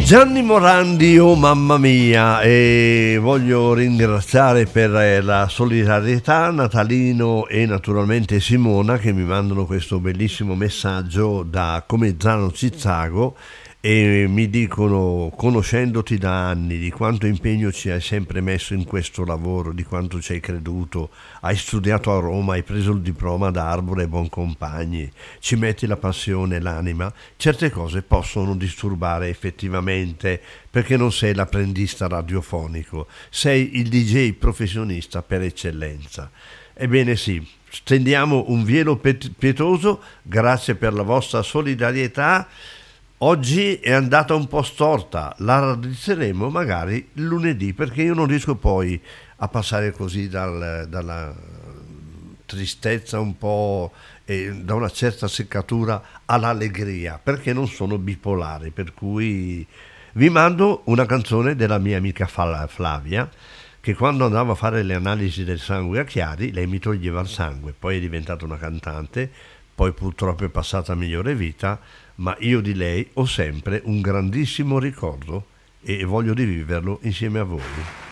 Gianni Morandi, oh mamma mia, e voglio ringraziare per la solidarietà Natalino e naturalmente Simona che mi mandano questo bellissimo messaggio da Comezzano Cizzago e mi dicono, conoscendoti da anni, di quanto impegno ci hai sempre messo in questo lavoro, di quanto ci hai creduto, hai studiato a Roma, hai preso il diploma da Arbore e Boncompagni, ci metti la passione, l'anima, certe cose possono disturbare effettivamente perché non sei l'apprendista radiofonico, sei il DJ professionista per eccellenza. Ebbene sì, stendiamo un velo pietoso, grazie per la vostra solidarietà. Oggi è andata un po' storta, la raddrizzeremo magari lunedì perché io non riesco poi a passare così dalla tristezza un po' e da una certa seccatura all'allegria perché non sono bipolare, per cui vi mando una canzone della mia amica Flavia che quando andavo a fare le analisi del sangue a Chiari lei mi toglieva il sangue, poi è diventata una cantante, poi purtroppo è passata a migliore vita, ma io di lei ho sempre un grandissimo ricordo e voglio riviverlo insieme a voi.